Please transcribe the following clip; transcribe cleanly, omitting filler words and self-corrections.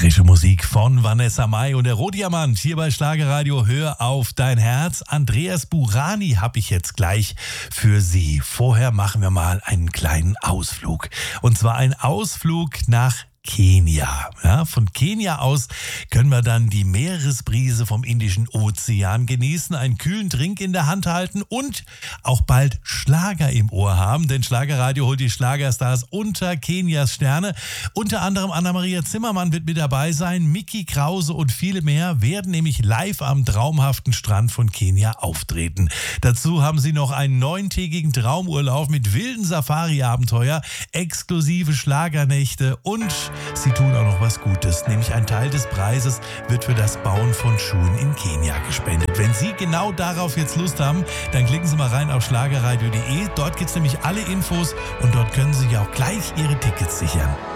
Frische Musik von Vanessa Mai und der Rohdiamant hier bei Schlagerradio. Hör auf dein Herz. Andreas Burani habe ich jetzt gleich für Sie. Vorher machen wir mal einen kleinen Ausflug. Und zwar einen Ausflug nach Kenia. Ja, von Kenia aus können wir dann die Meeresbrise vom Indischen Ozean genießen, einen kühlen Drink in der Hand halten und auch bald Schlager im Ohr haben, denn Schlagerradio holt die Schlagerstars unter Kenias Sterne. Unter anderem Anna-Maria Zimmermann wird mit dabei sein, Micky Krause und viele mehr werden nämlich live am traumhaften Strand von Kenia auftreten. Dazu haben sie noch einen 9-tägigen Traumurlaub mit wilden Safari-Abenteuer, exklusive Schlagernächte und sie tun auch noch was Gutes, nämlich ein Teil des Preises wird für das Bauen von Schulen in Kenia gespendet. Wenn Sie genau darauf jetzt Lust haben, dann klicken Sie mal rein auf schlagerradio.de. Dort gibt es nämlich alle Infos und dort können Sie sich auch gleich Ihre Tickets sichern.